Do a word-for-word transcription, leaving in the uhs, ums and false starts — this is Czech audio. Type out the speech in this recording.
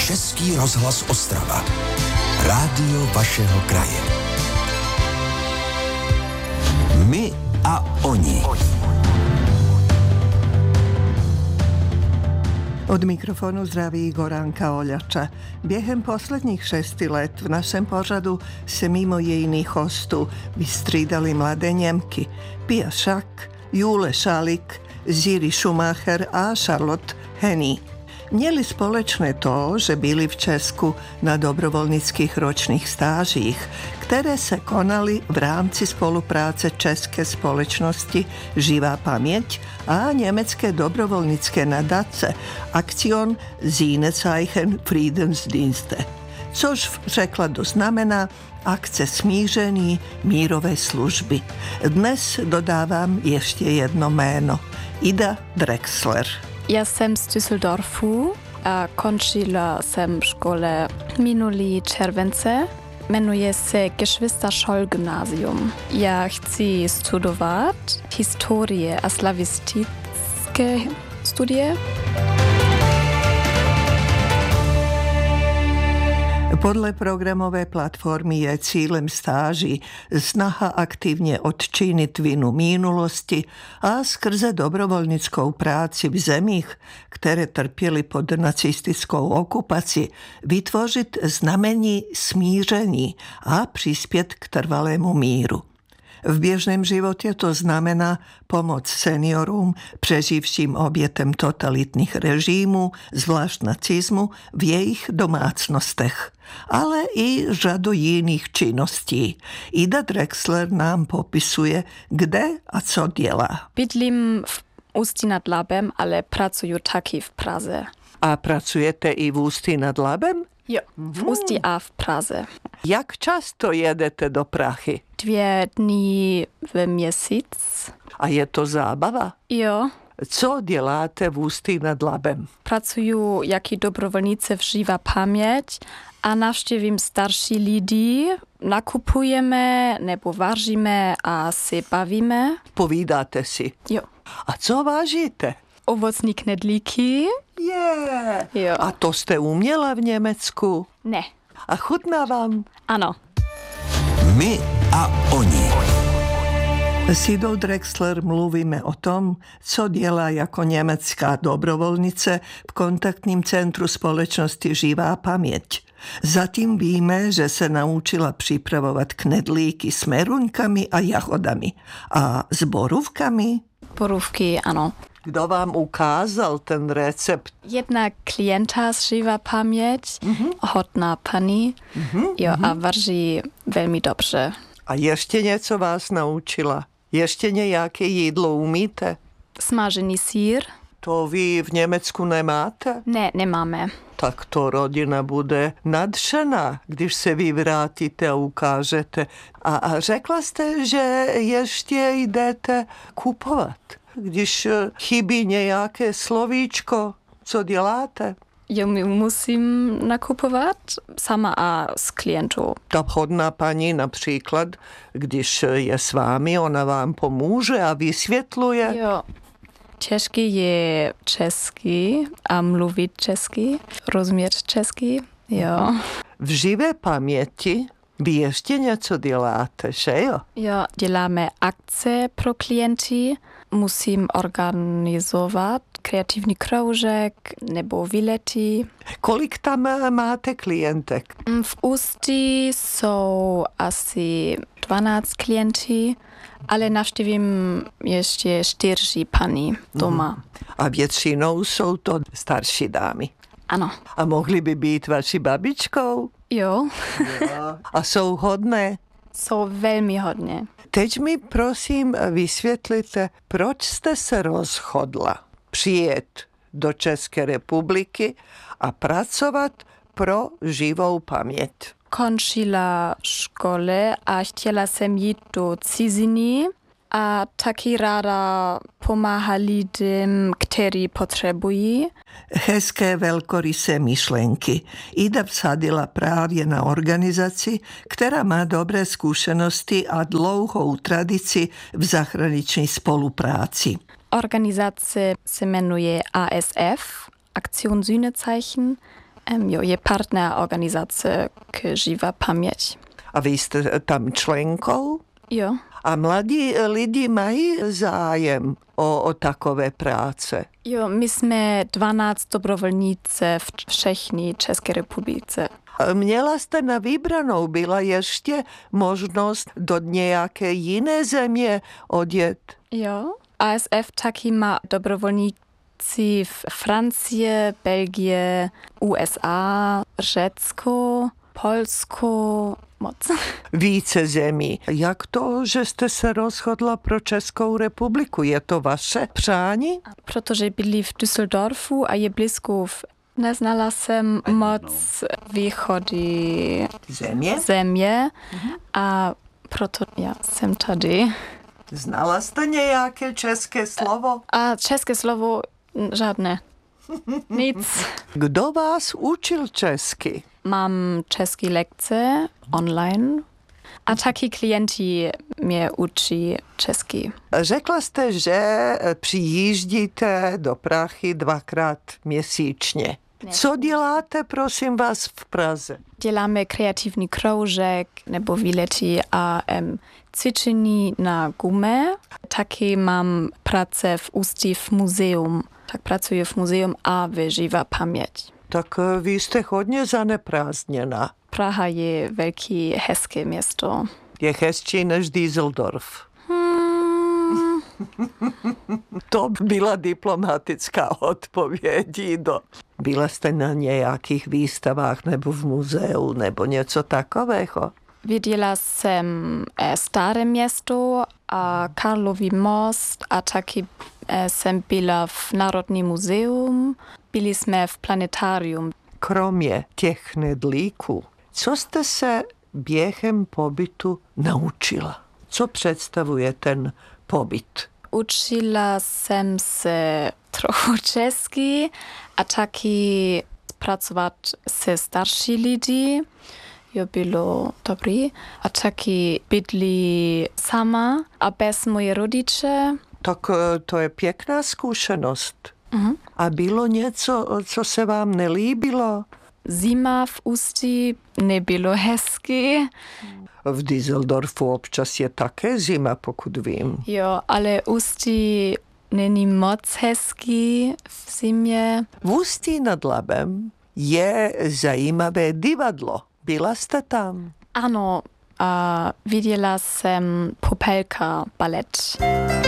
Český rozhlas Ostrava. Rádio vašeho kraje. My a oni. Od mikrofonu zdraví Goranka Oljača. Během posledních šesti let v našem pořadu se mimo jiných hostů vystřídali mladé Němky Pia Šak, Jule Šalik, Ziri Schumacher a Charlotte Henny. Měli společné to, že byli v Česku na dobrovolnických ročných stážích, které se konaly v rámci spolupráce České společnosti Živá paměť a německé dobrovolnické nadace Aktion Sinnezeichen Friedensdienste, což v překladu znamená akce smíření mírové služby. Dnes dodávám ještě jedno jméno. Ida Drexler. Já jsem z Düsseldorfu a končila jsem v škole minulý července. Jmenuje se Geschwister-Scholl Gymnasium. Já chci studovat historie a slavistické studie. Podle programové platformy je cílem stáží snaha aktivně odčinit vinu minulosti a skrze dobrovolnickou práci v zemích, které trpěly pod nacistickou okupací, vytvořit znamení smíření a přispět k trvalému míru. V běžném životě to znamená pomoc seniorům, přeživším obětem totalitních režimů, zvlášť nacismu, v jejich domácnostech, ale i řadu jiných činností. Ida Drexler nám popisuje, kde a co dělá. Bydlím v Ústí nad Labem, ale pracuju taky v Praze. A pracujete i v Ústí nad Labem? Jo, v Ústí a v Praze. Jak často jedete do Prahy? Dvě dny v měsíc. A je to zábava? Jo. Co děláte v Ústí nad Labem? Pracuju jako dobrovolnice v Živá paměť a navštívím starší lidi, nakupujeme nebo vaříme a si bavíme. Povídáte si? Jo. A co vážíte? Ovocní knedlíky. Je. Jo. A to jste uměla v Německu? Ne. A chutná vám? Ano. My a oni. S Idou Drexler mluvíme o tom, co dělá jako německá dobrovolnice v kontaktním centru společnosti Živá paměť. Zatím víme, že se naučila připravovat knedlíky s meruňkami a jahodami. A s borůvkami? Borůvky, ano. Kdo vám ukázal ten recept? Jedna klienta z Živá paměť, mm-hmm. hodná paní, mm-hmm. jo, a vaří velmi dobře. A ještě něco vás naučila? Ještě nějaké jídlo umíte? Smažený sýr. To vy v Německu nemáte? Ne, nemáme. Tak to rodina bude nadšená, když se vy vrátíte a ukážete. A, a řekla jste, že ještě jdete kupovat. Když chybí nějaké slovíčko, co děláte? Jo, my musím nakupovat sama a s klientou. Ta hodná paní například, když je s vámi, ona vám pomůže a vysvětluje. Jo, český je český a mluvit český, rozumět český, jo. V Živé paměti vy ještě něco děláte, že jo? Jo, děláme akce pro klienty, musím organizovat kreativní kroužek nebo výlety. Kolik tam máte klientek? V Ústí jsou asi dvanáct klientů, ale navštívím ještě čtyři paní doma. A většinou jsou to starší dámy. Ano. A mohly by být vaší babičkou? Jo. Jo. A jsou hodné? Jsou velmi hodné. Teď mi prosím vysvětlite, proč jste se rozhodla přijet do České republiky a pracovat pro Živou paměť. Končila škole a chtěla jsem jít do ciziny a taky ráda pomáhá lidem, kteří potřebují. Hezké velkorysé myšlenky. Ida vsadila právě na organizaci, která má dobré zkušenosti a dlouhou tradici v zahraniční spolupráci. Organizace se jmenuje A S F, Aktion Sinnezeichen, Um, jo, je partner organizace k Živa paměť. A vy jste tam členkou? Jo. A mladí lidi mají zájem o, o takové práce? Jo, my jsme dvanáct dobrovolníce v všechny České republice. Měla jste na vybranou, byla ještě možnost do nějaké jiné země odjet? Jo. A S F taky má dobrovolníci v Francie, Belgie, U S A, Řecko, Polsko, moc. Více zemí. Jak to, že jste se rozhodla pro Českou republiku? Je to vaše přání? Protože byli v Düsseldorfu a je blízko. Neznala jsem moc východy země, země a proto já jsem tady. Znala jste nějaké české slovo? A české slovo žádné. Nic. Kdo vás učil česky? Mám české lekce online a taky klienti mě učí česky. Řekla jste, že přijíždíte do Prahy dvakrát měsíčně. Co děláte, prosím vás, v Praze? Děláme kreativní kroužek nebo výlety a um, cvičení na gume. Taky mám práce v Ústí v muzeum. Tak pracuji v muzeum a ve Živa paměť. Tak vy jste hodně zaneprázdněna. Praha je velký, hezké město. Je hezčí než Düsseldorf. Hmm. To byla diplomatická odpověď. Do. Byla jste na nějakých výstavách nebo v muzeu nebo něco takového? Viděla jsem Staré město a Karlový most a taky jsem byla v Národním muzeum. Byli jsme v planetárium. Kromě těch nedlíků, co jste se během pobytu naučila? Co představuje ten pobyt? Učila jsem se trochu česky a taky pracovat se starší lidi. Jo, bylo dobrý. A taky bydli sama a bez moje rodiče. Tak to je pěkná zkušenost. Uh-huh. A bylo něco, co se vám nelíbilo? Zima v Ústí nebylo hezky. V Düsseldorfu občas je také zima, pokud vím. Jo, ale Ústí není moc hezký v zimě. V Ústí nad Labem je zajímavé divadlo. Byla jste tam? Ano, a viděla jsem Popelka balet.